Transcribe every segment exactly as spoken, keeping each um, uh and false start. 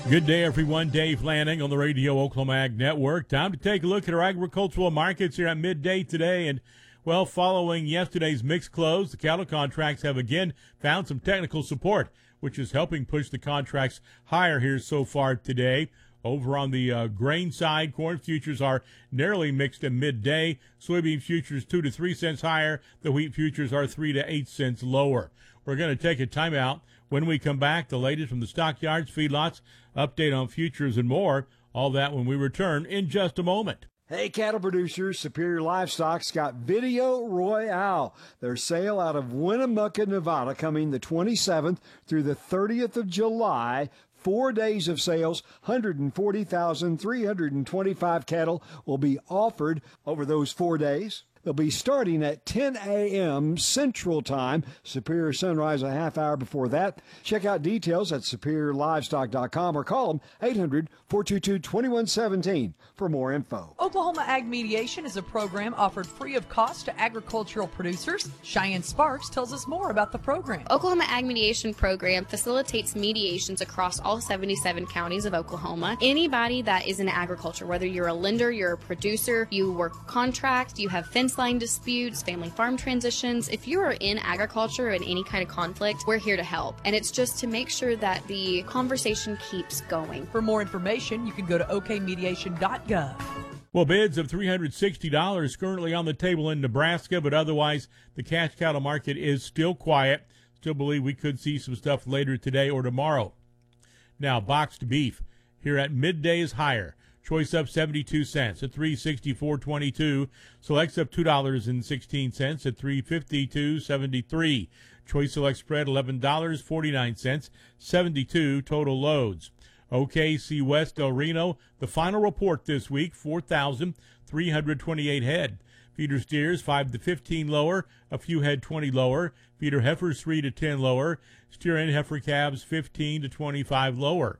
Good day, everyone. Dave Lanning on the Radio Oklahoma Ag Network. Time to take a look at our agricultural markets here at midday today. And, well, following yesterday's mixed close, the cattle contracts have again found some technical support, which is helping push the contracts higher here so far today. Over on the uh, grain side, corn futures are narrowly mixed at midday. Soybean futures two to three cents higher. The wheat futures are three to eight cents lower. We're going to take a timeout. When we come back, the latest from the stockyards, feedlots, update on futures, and more. All that when we return in just a moment. Hey, cattle producers, Superior Livestock's got Video Royale, their sale out of Winnemucca, Nevada, coming the twenty-seventh through the thirtieth of July. Four days of sales, one hundred forty thousand three hundred twenty-five cattle will be offered over those four days. They'll be starting at ten a.m. Central Time. Superior Sunrise a half hour before that. Check out details at superior livestock dot com or call them eight hundred, four two two, two one one seven for more info. Oklahoma Ag Mediation is a program offered free of cost to agricultural producers. Cheyenne Sparks tells us more about the program. Oklahoma Ag Mediation Program facilitates mediations across all seventy-seven counties of Oklahoma. Anybody that is in agriculture, whether you're a lender, you're a producer, you work contract, you have fence line disputes, family farm transitions. If you are in agriculture and any kind of conflict, we're here to help. And it's just to make sure that the conversation keeps going. For more information, you can go to o k mediation dot gov. Well, bids of three hundred sixty dollars currently on the table in Nebraska, but otherwise the cash cattle market is still quiet. Still believe we could see some stuff later today or tomorrow. Now, boxed beef here at midday is higher. Choice up seventy-two cents at three sixty-four twenty-two. Selects up two dollars and sixteen cents at three fifty-two seventy-three. Choice Select spread eleven dollars and forty-nine cents, seventy-two total loads. O K C West El Reno, the final report this week, four thousand three hundred twenty-eight head. Feeder steers five to fifteen lower, a few head twenty lower. Feeder heifers three to ten lower. Steer and heifer calves fifteen to twenty-five lower.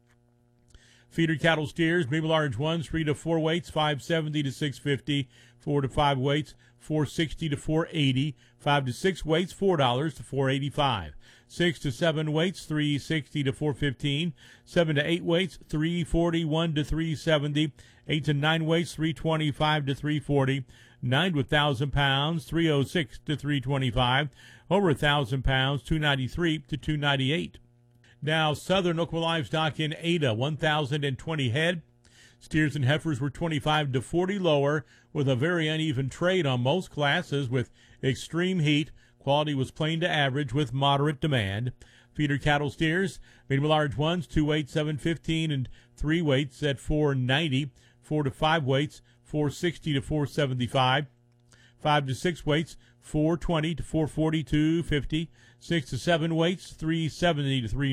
Feeder cattle steers, medium large ones, three to four weights, five seventy to six fifty, four to five weights, four sixty to four eighty, five to six weights, four dollars to four eighty-five, six to seven weights, three sixty to four fifteen, seven to eight weights, three forty-one to three seventy, eight to nine weights, three twenty-five to three forty, nine to one thousand pounds, three oh six to three twenty-five, over one thousand pounds, two ninety-three to two ninety-eight. Now, Southern Oklahoma Livestock in Ada, one thousand twenty head. Steers and heifers were twenty-five to forty lower, with a very uneven trade on most classes with extreme heat. Quality was plain to average with moderate demand. Feeder cattle steers, medium large ones, two weights, seven fifteen, and three weights at four ninety. Four to five weights, four sixty to four seventy-five. Five to six weights, four twenty to four forty-two fifty. Six to seven weights, three seventy to three